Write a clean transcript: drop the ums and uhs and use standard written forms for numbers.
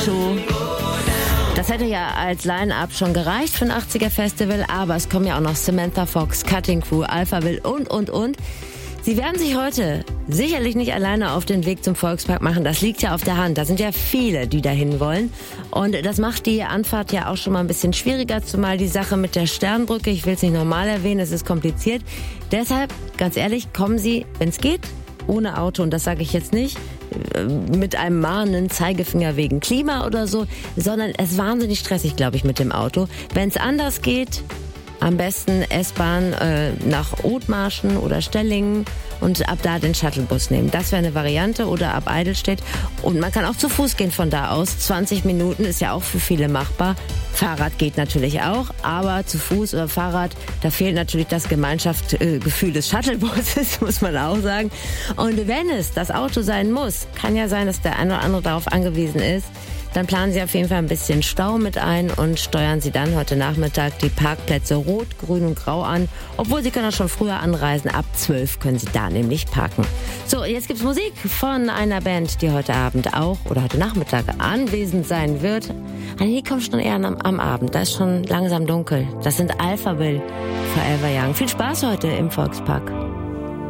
Show. Das hätte ja als Line-Up schon gereicht für ein 80er Festival, aber es kommen ja auch noch Samantha Fox, Cutting Crew, Alphaville und. Sie werden sich heute sicherlich nicht alleine auf den Weg zum Volkspark machen. Das liegt ja auf der Hand. Da sind ja viele, die dahin wollen. Und das macht die Anfahrt ja auch schon mal ein bisschen schwieriger, zumal die Sache mit der Sternbrücke, ich will es nicht nochmal erwähnen, es ist kompliziert. Deshalb, ganz ehrlich, kommen Sie, wenn es geht, ohne Auto. Und das sage ich jetzt nicht mit einem mahnenden Zeigefinger wegen Klima oder so, sondern es ist wahnsinnig stressig, glaube ich, mit dem Auto. Wenn es anders geht, am besten S-Bahn nach Othmarschen oder Stellingen und ab da den Shuttlebus nehmen. Das wäre eine Variante, oder ab Eidelstedt. Und man kann auch zu Fuß gehen von da aus. 20 Minuten ist ja auch für viele machbar. Fahrrad geht natürlich auch, aber zu Fuß oder Fahrrad, da fehlt natürlich das Gemeinschaftsgefühl des Shuttlebuses, muss man auch sagen. Und wenn es das Auto sein muss, kann ja sein, dass der eine oder andere darauf angewiesen ist, dann planen Sie auf jeden Fall ein bisschen Stau mit ein und steuern Sie dann heute Nachmittag die Parkplätze Rot, Grün und Grau an. Obwohl Sie können auch schon früher anreisen. Ab 12 können Sie da nämlich parken. So, jetzt gibt's Musik von einer Band, die heute Abend auch oder heute Nachmittag anwesend sein wird. Die kommt schon eher am Abend. Da ist schon langsam dunkel. Das sind Alphaville, Forever Young. Viel Spaß heute im Volkspark.